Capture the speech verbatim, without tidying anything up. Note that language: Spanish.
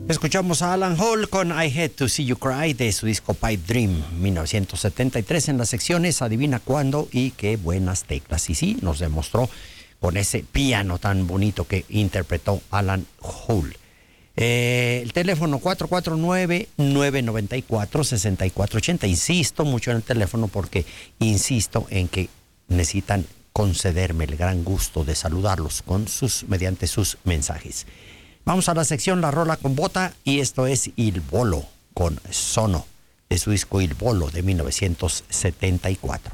Escuchamos a Alan Hall con I Hate to See You Cry de su disco Pipe Dream mil novecientos setenta y tres en las secciones Adivina Cuándo y Qué Buenas Teclas. Y sí, nos demostró con ese piano tan bonito que interpretó Alan Hall. Eh, el teléfono cuatro cuatro nueve, nueve nueve cuatro, seis cuatro ocho cero. Insisto mucho en el teléfono porque insisto en que necesitan concederme el gran gusto de saludarlos con sus, mediante sus mensajes. Vamos a la sección La Rola con Bota y esto es Il Volo con Sono de su disco Il Volo de mil novecientos setenta y cuatro.